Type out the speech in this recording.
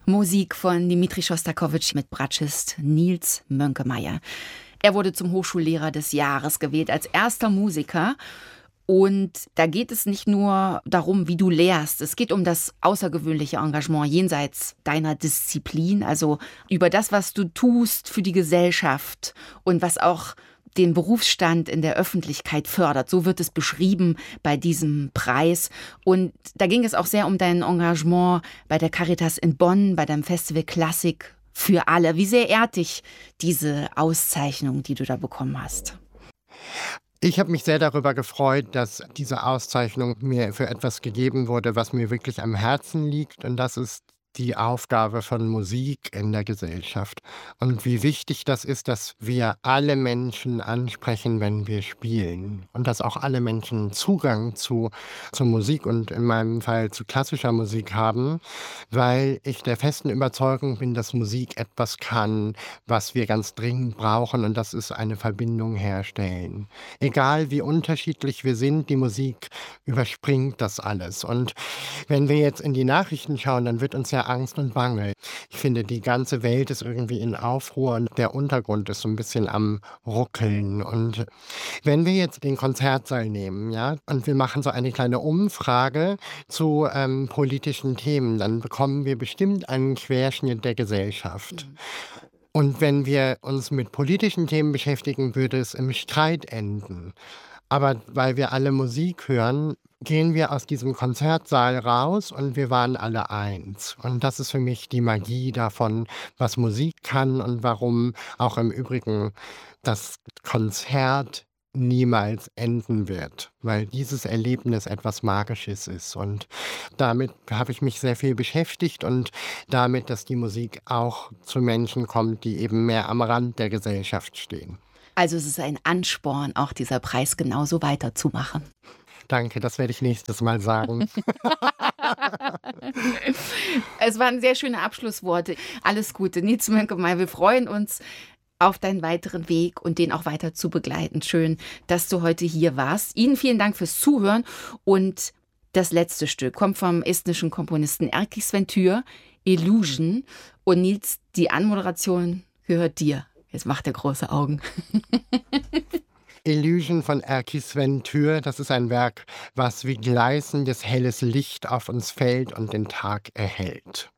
Musik von Dmitri Schostakowitsch mit Bratschist Nils Mönkemeyer. Er wurde zum Hochschullehrer des Jahres gewählt als erster Musiker. Und da geht es nicht nur darum, wie du lehrst. Es geht um das außergewöhnliche Engagement jenseits deiner Disziplin, also über das, was du tust für die Gesellschaft und was auch den Berufsstand in der Öffentlichkeit fördert. So wird es beschrieben bei diesem Preis. Und da ging es auch sehr um dein Engagement bei der Caritas in Bonn, bei deinem Festival Klassik für alle. Wie sehr ehrt dich diese Auszeichnung, die du da bekommen hast? Ich habe mich sehr darüber gefreut, dass diese Auszeichnung mir für etwas gegeben wurde, was mir wirklich am Herzen liegt, und das ist die Aufgabe von Musik in der Gesellschaft. Und wie wichtig das ist, dass wir alle Menschen ansprechen, wenn wir spielen. Und dass auch alle Menschen Zugang zu Musik und in meinem Fall zu klassischer Musik haben, weil ich der festen Überzeugung bin, dass Musik etwas kann, was wir ganz dringend brauchen, und das ist eine Verbindung herstellen. Egal wie unterschiedlich wir sind, die Musik überspringt das alles. Und wenn wir jetzt in die Nachrichten schauen, dann wird uns ja Angst und Bange. Ich finde, die ganze Welt ist irgendwie in Aufruhr und der Untergrund ist so ein bisschen am Ruckeln. Und wenn wir jetzt den Konzertsaal nehmen, ja, und wir machen so eine kleine Umfrage zu politischen Themen, dann bekommen wir bestimmt einen Querschnitt der Gesellschaft. Und wenn wir uns mit politischen Themen beschäftigen, würde es im Streit enden. Aber weil wir alle Musik hören, gehen wir aus diesem Konzertsaal raus und wir waren alle eins. Und das ist für mich die Magie davon, was Musik kann und warum auch im Übrigen das Konzert niemals enden wird, weil dieses Erlebnis etwas Magisches ist. Und damit habe ich mich sehr viel beschäftigt, und damit, dass die Musik auch zu Menschen kommt, die eben mehr am Rand der Gesellschaft stehen. Also es ist ein Ansporn, auch dieser Preis genauso weiterzumachen. Danke, das werde ich nächstes Mal sagen. Es waren sehr schöne Abschlussworte. Alles Gute, Nils Mönkemeyer. Wir freuen uns auf deinen weiteren Weg und den auch weiter zu begleiten. Schön, dass du heute hier warst. Ihnen vielen Dank fürs Zuhören. Und das letzte Stück kommt vom estnischen Komponisten Erkki Sven Tür, Illusion. Und Nils, die Anmoderation gehört dir. Jetzt macht er große Augen. Illusion von Erkki Sven Tür, das ist ein Werk, was wie gleißendes helles Licht auf uns fällt und den Tag erhellt.